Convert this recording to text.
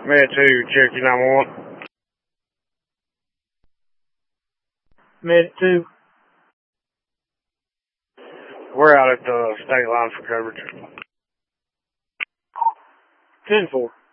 Med 2, Cherokee 911. Med 2. We're out at the state line for coverage. 10-4.